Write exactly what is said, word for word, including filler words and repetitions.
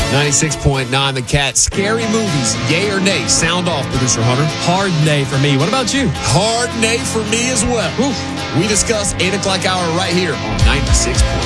ninety-six point nine The Cat. Scary movies, yay or nay? Sound off, Producer Hunter. Hard nay for me. What about you? Hard nay for me as well. Oof. We discuss eight o'clock hour right here on ninety-six point nine.